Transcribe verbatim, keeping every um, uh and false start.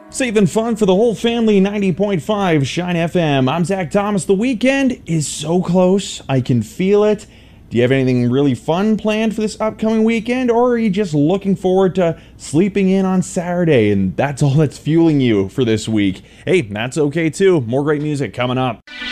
Safe and fun for the whole family, ninety point five Shine F M. I'm Zach Thomas. The weekend is so close. I can feel it. Do you have anything really fun planned for this upcoming weekend, or are you just looking forward to sleeping in on Saturday and that's all that's fueling you for this week? Hey, that's okay too. More great music coming up.